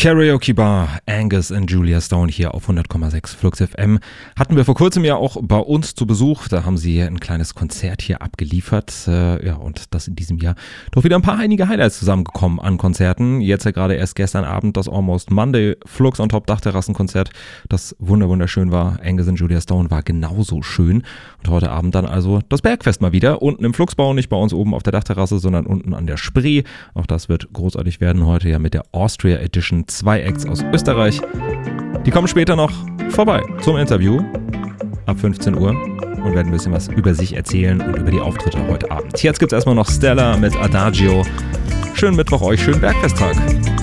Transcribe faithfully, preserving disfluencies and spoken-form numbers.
Karaoke Bar, Angus und Julia Stone hier auf hundert Komma sechs Flux F M. Hatten wir vor kurzem ja auch bei uns zu Besuch. Da haben sie ein kleines Konzert hier abgeliefert. Äh, ja, und das in diesem Jahr doch wieder ein paar einige Highlights zusammengekommen an Konzerten. Jetzt ja gerade erst gestern Abend das Almost Monday Flux on Top Dachterrassenkonzert, das wunder wunderschön war. Angus und Julia Stone war genauso schön. Und heute Abend dann also das Bergfest mal wieder. Unten im Fluxbau, nicht bei uns oben auf der Dachterrasse, sondern unten an der Spree. Auch das wird großartig werden heute ja mit der Austria Edition. Zwei Acts aus Österreich. Die kommen später noch vorbei zum Interview ab fünfzehn Uhr und werden ein bisschen was über sich erzählen und über die Auftritte heute Abend. Jetzt gibt es erstmal noch Stella mit Adagio. Schönen Mittwoch euch, schönen Bergfesttag.